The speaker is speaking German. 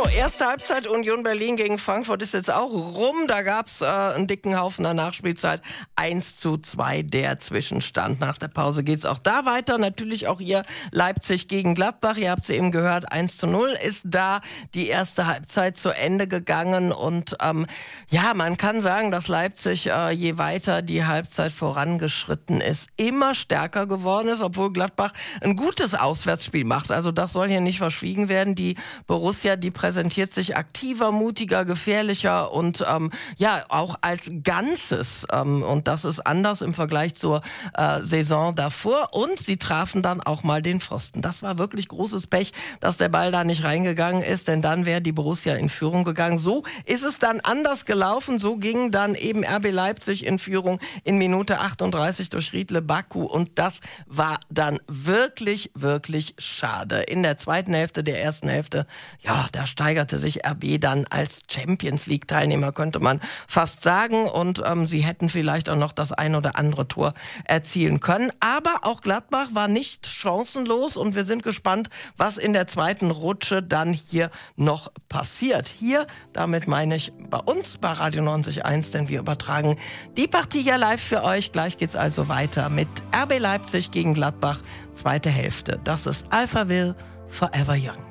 So, erste Halbzeit Union Berlin gegen Frankfurt ist jetzt auch rum. Da gab es einen dicken Haufen der Nachspielzeit. 1:2 der Zwischenstand. Nach der Pause geht es auch da weiter. Natürlich auch hier Leipzig gegen Gladbach. Ihr habt es eben gehört, 1:0 ist da die erste Halbzeit zu Ende gegangen. Und ja, man kann sagen, dass Leipzig, je weiter die Halbzeit vorangeschritten ist, immer stärker geworden ist, obwohl Gladbach ein gutes Auswärtsspiel macht. Also das soll hier nicht verschwiegen werden. Die Borussia, die präsentiert sich aktiver, mutiger, gefährlicher und ja, auch als Ganzes. Und das ist anders im Vergleich zur Saison davor. Und sie trafen dann auch mal den Pfosten. Das war wirklich großes Pech, dass der Ball da nicht reingegangen ist, denn dann wäre die Borussia in Führung gegangen. So ist es dann anders gelaufen. So ging dann eben RB Leipzig in Führung in Minute 38 durch Riedle Baku. Und das war dann wirklich, wirklich schade. In der zweiten Hälfte, der ersten Hälfte, ja, da steigerte sich RB dann als Champions-League-Teilnehmer, könnte man fast sagen. Und sie hätten vielleicht auch noch das ein oder andere Tor erzielen können. Aber auch Gladbach war nicht chancenlos und wir sind gespannt, was in der zweiten Rutsche dann hier noch passiert. Hier, damit meine ich bei uns, bei Radio 90.1, denn wir übertragen die Partie ja live für euch. Gleich geht's also weiter mit RB Leipzig gegen Gladbach, zweite Hälfte. Das ist Alphaville Forever Young.